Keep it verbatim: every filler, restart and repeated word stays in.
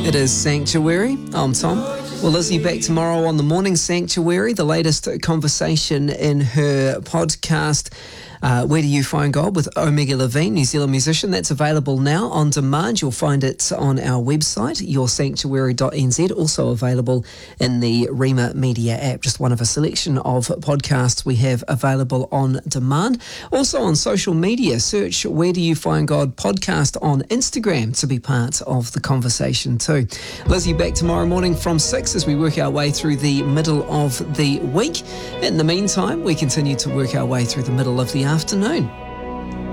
It is Sanctuary. I'm Tom. Well, Lizzie back tomorrow on the Morning Sanctuary, the latest conversation in her podcast, uh, Where Do You Find God, with Omega Levine, New Zealand musician. That's available now on demand. You'll find it on our website, your sanctuary dot n z, also available in the Rima Media app, just one of a selection of podcasts we have available on demand. Also on social media, search Where Do You Find God podcast on Instagram to be part of the conversation too. Lizzie back tomorrow morning from six as we work our way through the middle of the week. In the meantime, we continue to work our way through the middle of the afternoon.